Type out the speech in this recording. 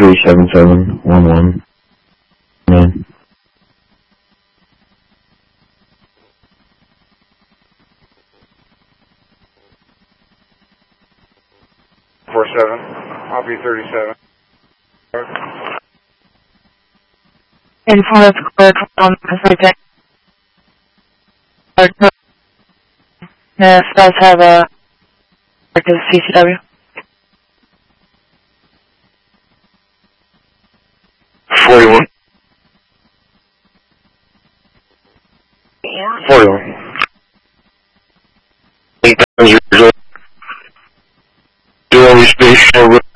37711. Man. 47. I'll be 37. Inform us on the subject. This does have a CCW. 41. 41. 8,000. Do always be